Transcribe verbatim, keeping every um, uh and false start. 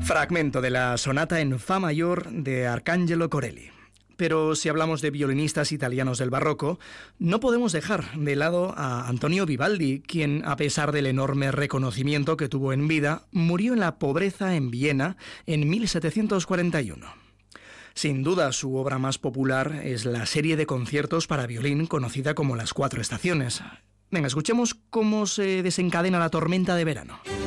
Fragmento de la sonata en fa mayor de Arcangelo Corelli. Pero si hablamos de violinistas italianos del barroco, no podemos dejar de lado a Antonio Vivaldi, quien, a pesar del enorme reconocimiento que tuvo en vida, murió en la pobreza en Viena en mil setecientos cuarenta y uno. Sin duda, su obra más popular es la serie de conciertos para violín conocida como Las Cuatro Estaciones. Venga, escuchemos cómo se desencadena la tormenta de verano.